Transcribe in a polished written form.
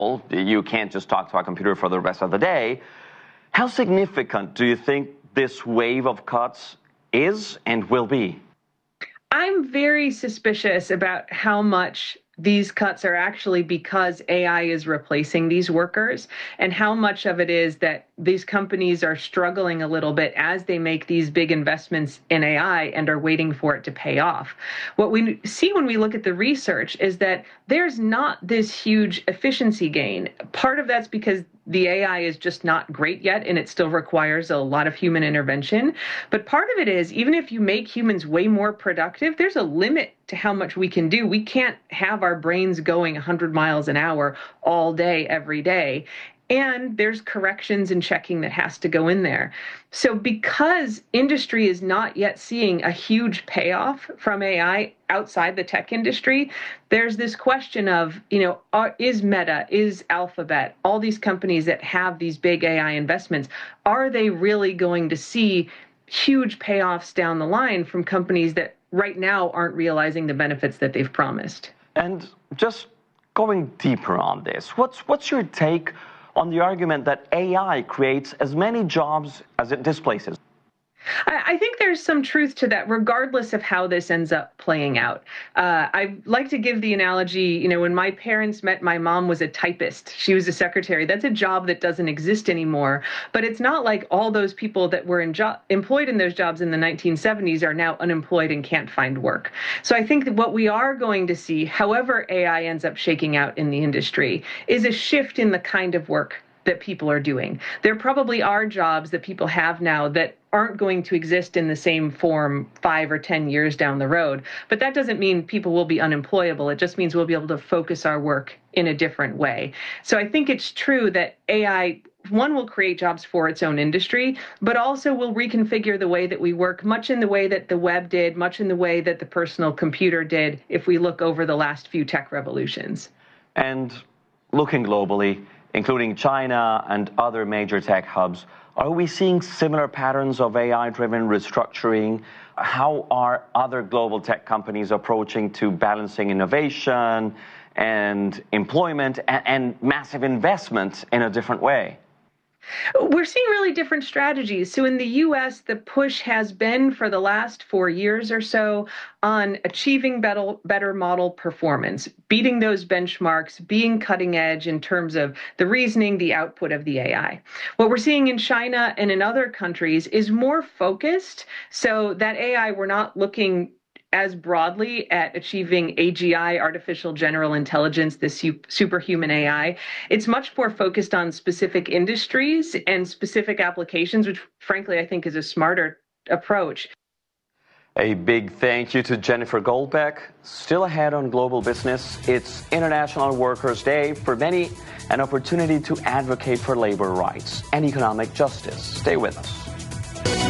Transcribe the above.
You can't just talk to a computer for the rest of the day. How significant do you think this wave of cuts is and will be? I'm very suspicious about how much these cuts are actually because AI is replacing these workers, and how much of it is that these companies are struggling a little bit as they make these big investments in AI and are waiting for it to pay off. What we see when we look at the research is that there's not this huge efficiency gain. Part of that's because the AI is just not great yet, and it still requires a lot of human intervention. But part of it is, even if you make humans way more productive, there's a limit to how much we can do. We can't have our brains going 100 miles an hour all day, every day. And there's corrections and checking that has to go in there. So because industry is not yet seeing a huge payoff from AI outside the tech industry, there's this question of, is Meta, is Alphabet, all these companies that have these big AI investments, are they really going to see huge payoffs down the line from companies that right now aren't realizing the benefits that they've promised? And just going deeper on this, what's your take on the argument that AI creates as many jobs as it displaces? I think there's some truth to that, regardless of how this ends up playing out. I like to give the analogy, when my parents met, my mom was a typist. She was a secretary. That's a job that doesn't exist anymore. But it's not like all those people that were employed in those jobs in the 1970s are now unemployed and can't find work. So I think that what we are going to see, however AI ends up shaking out in the industry, is a shift in the kind of work that people are doing. There probably are jobs that people have now that aren't going to exist in the same form 5 or 10 years down the road. But that doesn't mean people will be unemployable. It just means we'll be able to focus our work in a different way. So I think it's true that AI, one, will create jobs for its own industry, but also will reconfigure the way that we work, much in the way that the web did, much in the way that the personal computer did, if we look over the last few tech revolutions. And looking globally, including China and other major tech hubs, are we seeing similar patterns of AI-driven restructuring? How are other global tech companies approaching to balancing innovation and employment and massive investment in a different way? We're seeing really different strategies. So in the US, the push has been for the last 4 years or so on achieving better model performance, beating those benchmarks, being cutting edge in terms of the reasoning, the output of the AI. What we're seeing in China and in other countries is more focused. So that AI, we're not looking as broadly at achieving AGI, artificial general intelligence, this superhuman AI. It's much more focused on specific industries and specific applications, which frankly I think is a smarter approach. A big thank you to Jennifer Goldbeck. Still ahead on Global Business, it's International Workers' Day. For many, an opportunity to advocate for labor rights and economic justice. Stay with us.